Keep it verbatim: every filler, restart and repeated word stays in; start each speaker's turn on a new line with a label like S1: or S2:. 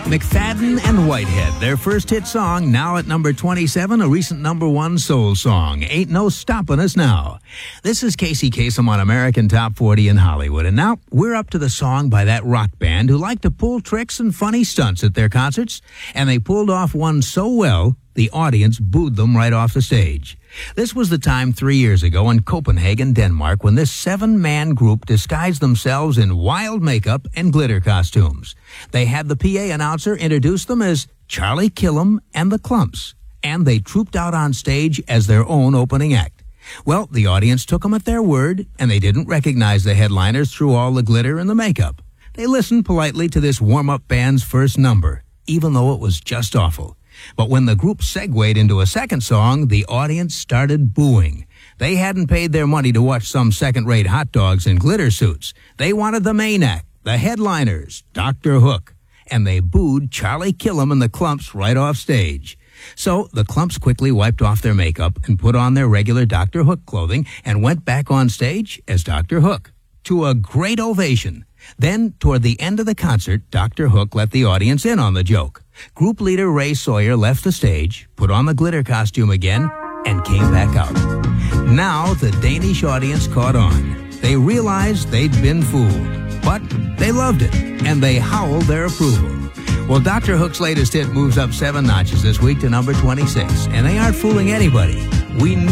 S1: McFadden and Whitehead, their first hit song, now at number twenty-seven, a recent number one soul song, Ain't No Stoppin' Us Now. This is Casey Kasem on American Top forty in Hollywood, and now we're up to the song by that rock band who like to pull tricks and funny stunts at their concerts, and they pulled off one so well, the audience booed them right off the stage. This was the time three years ago in Copenhagen, Denmark, when this seven-man group disguised themselves in wild makeup and glitter costumes. They had the P A announcer introduce them as Charlie Killam and the Klumps, and they trooped out on stage as their own opening act. Well, the audience took them at their word, and they didn't recognize the headliners through all the glitter and the makeup. They listened politely to this warm-up band's first number, even though it was just awful. But when the group segued into a second song, the audience started booing. They hadn't paid their money to watch some second-rate hot dogs in glitter suits. They wanted the main act, the headliners, Doctor Hook. And they booed Charlie Killam and the Klumps right off stage. So the Klumps quickly wiped off their makeup and put on their regular Doctor Hook clothing and went back on stage as Doctor Hook, to a great ovation. Then, toward the end of the concert, Doctor Hook let the audience in on the joke. Group leader Ray Sawyer left the stage, put on the glitter costume again, and came back out. Now the Danish audience caught on. They realized they'd been fooled, but they loved it, and they howled their approval. Well, Doctor Hook's latest hit moves up seven notches this week to number twenty-six, and they aren't fooling anybody. We know